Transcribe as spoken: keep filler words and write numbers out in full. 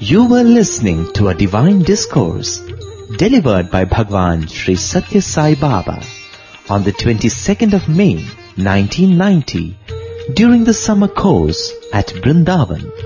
You were listening to a divine discourse delivered by Bhagwan Sri Satya Sai Baba on the twenty-second of May nineteen ninety during the summer course at Brindavan.